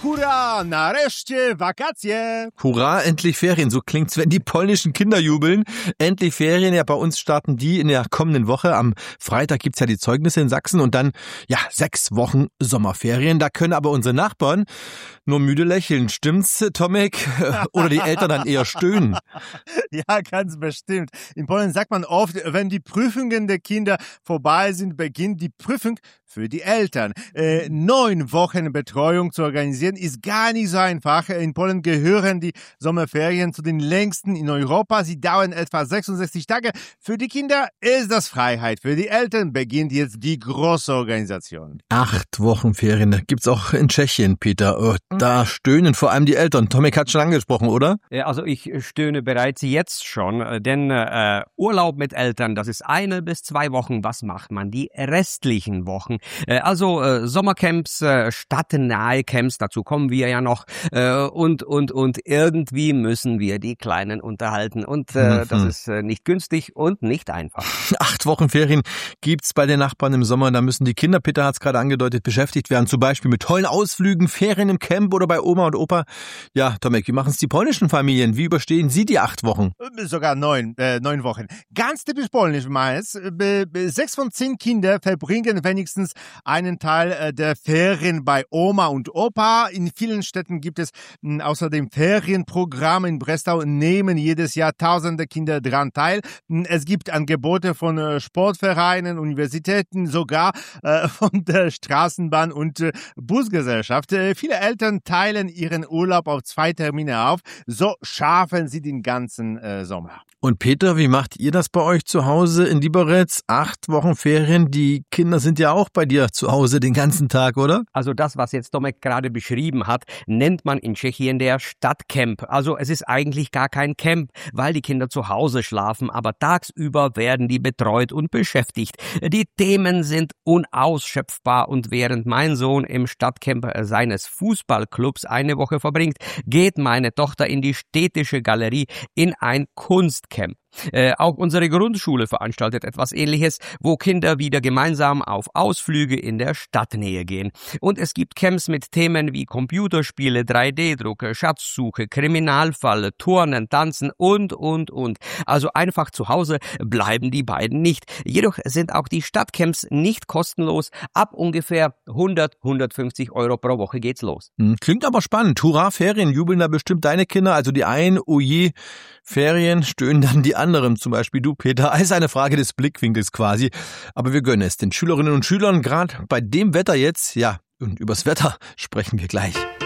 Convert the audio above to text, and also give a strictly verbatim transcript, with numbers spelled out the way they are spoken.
Hurra, nareszcie wakacje! Hurra, endlich Ferien. So klingt's, wenn die polnischen Kinder jubeln. Endlich Ferien. Ja, bei uns starten die in der kommenden Woche. Am Freitag gibt's ja die Zeugnisse in Sachsen und dann, ja, sechs Wochen Sommerferien. Da können aber unsere Nachbarn nur müde lächeln. Stimmt's, Tomek? Oder die Eltern dann eher stöhnen? Ja, ganz bestimmt. In Polen sagt man oft, wenn die Prüfungen der Kinder vorbei sind, beginnt die Prüfung für die Eltern. Äh, neun Wochen Betreuung zu organisieren ist gar nicht so einfach. In Polen gehören die Sommerferien zu den längsten in Europa. Sie dauern etwa sechsundsechzig Tage. Für die Kinder ist das Freiheit. Für die Eltern beginnt jetzt die große Organisation. Acht Wochen Ferien gibt's auch in Tschechien, Peter. Oh, da stöhnen vor allem die Eltern. Tomek hat schon angesprochen, oder? Ja, also ich stöhne bereits jetzt schon, denn äh, Urlaub mit Eltern, das ist eine bis zwei Wochen. Was macht man die restlichen Wochen? Äh, also äh, Sommercamps, äh, stadtnahe Camps, dazu kommen wir ja noch. Äh, und und und irgendwie müssen wir die Kleinen unterhalten. Und äh, mhm. das ist äh, nicht günstig und nicht einfach. Acht Wochen Ferien gibt's bei den Nachbarn im Sommer. Da müssen die Kinder, Peter hat's gerade angedeutet, beschäftigt werden. Zum Beispiel mit tollen Ausflügen, Ferien im Camp oder bei Oma und Opa. Ja, Tomek, wie machen's die polnischen Familien? Wie überstehen sie die acht Wochen? Sogar neun, äh, neun Wochen. Ganz typisch polnisch meist. Sechs von zehn Kinder verbringen wenigstens einen Teil der Ferien bei Oma und Opa. In vielen Städten gibt es mh, außerdem Ferienprogramme. In Breslau nehmen jedes Jahr tausende Kinder dran teil. Es gibt Angebote von äh, Sportvereinen, Universitäten, sogar äh, von der Straßenbahn und äh, Busgesellschaft. Äh, viele Eltern teilen ihren Urlaub auf zwei Termine auf. So schaffen sie den ganzen äh, Sommer. Und Peter, wie macht ihr das bei euch zu Hause in Liberec? Acht Wochen Ferien, die Kinder sind ja auch bei dir zu Hause den ganzen Tag, oder? Also das, was jetzt Tomek gerade beschrieben hat, nennt man in Tschechien der Stadtcamp. Also es ist eigentlich gar kein Camp, weil die Kinder zu Hause schlafen, aber tagsüber werden die betreut und beschäftigt. Die Themen sind unausschöpfbar und während mein Sohn im Stadtcamp seines Fußballclubs eine Woche verbringt, geht meine Tochter in die städtische Galerie in ein Kunstcamp. Äh, auch unsere Grundschule veranstaltet etwas Ähnliches, wo Kinder wieder gemeinsam auf Ausflüge in der Stadtnähe gehen. Und es gibt Camps mit Themen wie Computerspiele, drei D Druck, Schatzsuche, Kriminalfall, Turnen, Tanzen und, und, und. Also einfach zu Hause bleiben die beiden nicht. Jedoch sind auch die Stadtcamps nicht kostenlos. Ab ungefähr hundert, hundertfünfzig Euro pro Woche geht's los. Klingt aber spannend. Hurra, Ferien, jubeln da bestimmt deine Kinder. Also die einen, oh je, Ferien, stöhnen dann die anderen, zum Beispiel du, Peter. Ist eine Frage des Blickwinkels quasi. Aber wir gönnen es den Schülerinnen und Schülern, gerade bei dem Wetter jetzt. Ja, und übers Wetter sprechen wir gleich.